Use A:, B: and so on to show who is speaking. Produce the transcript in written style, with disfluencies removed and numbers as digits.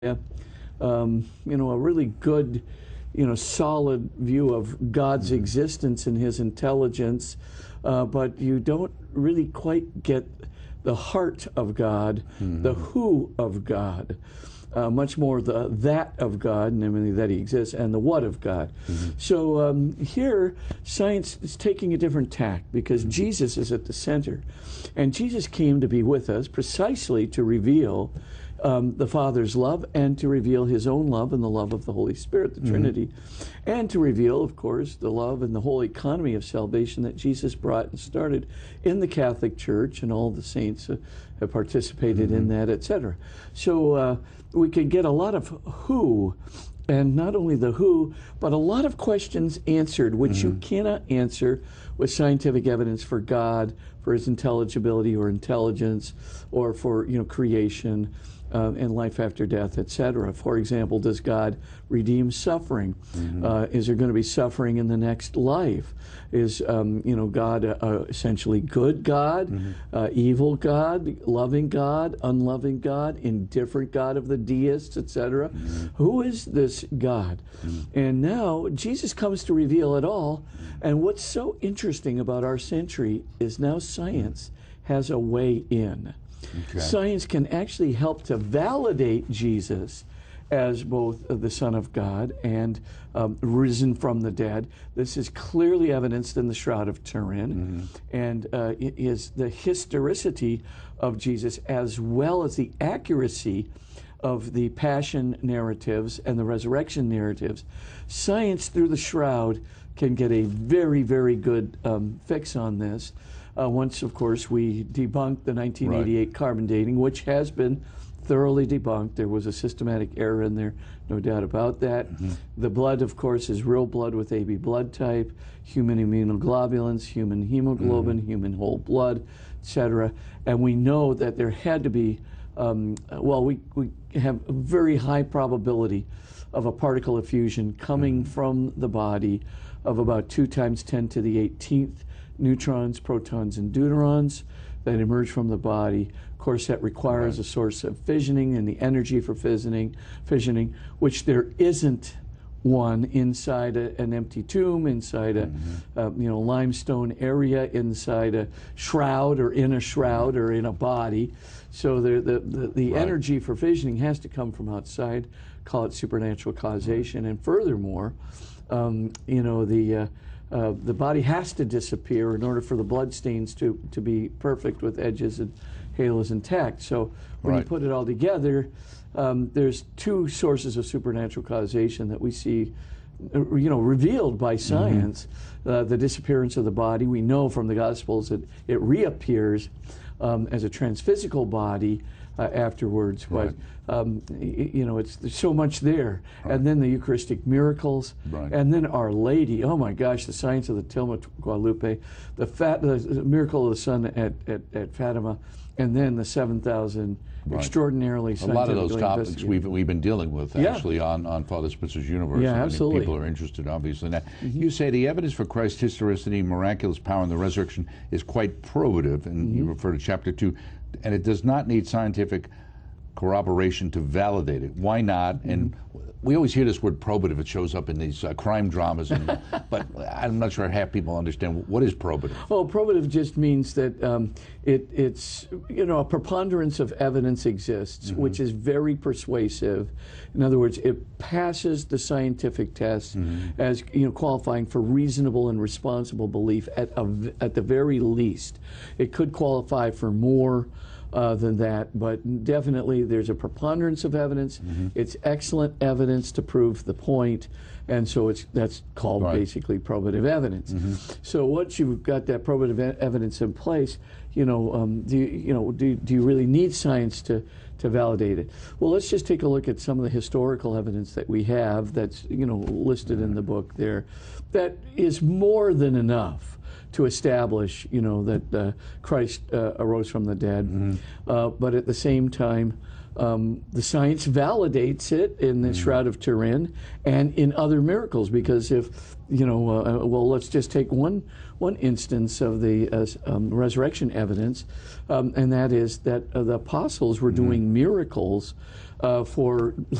A: A really good, solid view of God's existence and His intelligence, but you don't really quite get the heart of God, the who of God. Much more the that of God, namely that He exists, and the what of God. So here, science is taking a different tack because Jesus is at the center. And Jesus came to be with us precisely to reveal the Father's love and to reveal His own love and the love of the Holy Spirit, the Trinity, and to reveal, of course, the love and the whole economy of salvation that Jesus brought and started in the Catholic Church, and all the saints have participated in that, etc. So we can get a lot of who, and not only the who, but a lot of questions answered, which you cannot answer with scientific evidence for God, for His intelligibility or intelligence, or for creation and life after death, etc. For example, does God redeem suffering? Is there going to be suffering in the next life? Is God essentially good God, evil God, loving God, unloving God, indifferent God of the deists, etc.? Who is this God? And now Jesus comes to reveal it all. And what's so interesting about our century is now science has a way in. Science can actually help to validate Jesus as both the Son of God and risen from the dead. This is clearly evidenced in the Shroud of Turin, and it is the historicity of Jesus as well as the accuracy of the passion narratives and the resurrection narratives. Science through the Shroud can get a very, very good fix on this. Once, of course, we debunked the 1988 carbon dating, which has been thoroughly debunked. There was a systematic error in there, no doubt about that. The blood, of course, is real blood with AB blood type, human immunoglobulins, human hemoglobin, human whole blood, etc. And we know that there had to be, we have a very high probability of a particle effusion coming from the body of about 2 times 10 to the 18th neutrons, protons, and deuterons that emerge from the body. Of course, that requires a source of fissioning and the energy for fissioning, which there isn't one inside an empty tomb, inside a limestone area, inside a shroud, or in a shroud, or in a body. So the energy for fissioning has to come from outside. Call it supernatural causation. And furthermore, the body has to disappear in order for the blood stains to be perfect with edges and halos intact. So when you put it all together, there's 2 sources of supernatural causation that we see revealed by science. The disappearance of the body. We know from the Gospels that it reappears as a transphysical body afterwards, but there's so much there. And then the Eucharistic miracles, and then Our Lady. Oh my gosh, the science of the Tilma Guadalupe, the miracle of the sun at Fatima, and then the 7,000 extraordinarily scientific.
B: A lot of those topics we've been dealing with actually on Father Spitzer's Universe.
A: Yeah, absolutely.
B: People are interested, obviously. Now, you say the evidence for Christ's historicity, miraculous power, and the resurrection is quite probative, and you refer to chapter 2, and it does not need scientific corroboration to validate it. Why not? And we always hear this word probative. It shows up in these crime dramas, but I'm not sure half people understand what is probative.
A: Well, probative just means that it's a preponderance of evidence exists, which is very persuasive. In other words, it passes the scientific test as qualifying for reasonable and responsible belief at the very least. It could qualify for more than that, but definitely there's a preponderance of evidence. It's excellent evidence to prove the point, and so that's called basically probative evidence. So once you've got that probative evidence in place, do you really need science to validate it? Well, let's just take a look at some of the historical evidence that we have that's listed in the book there. That is more than enough to establish, that Christ arose from the dead. But at the same time, the science validates it in the Shroud of Turin and in other miracles, because if, well, let's just take one instance of the resurrection evidence, and that is that the apostles were doing miracles for